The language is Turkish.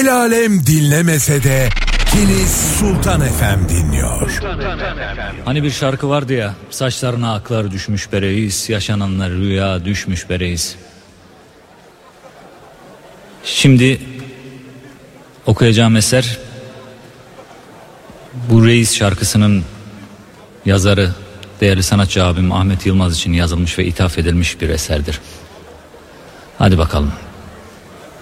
El alem dinlemese de Deniz Sultan FM dinliyor. Hani bir şarkı vardı ya, saçlarına aklar düşmüş be reis, yaşananlar rüya düşmüş be reis. Şimdi okuyacağım eser bu Reis şarkısının yazarı değerli sanatçı abim Ahmet Yılmaz için yazılmış ve ithaf edilmiş bir eserdir. Hadi bakalım.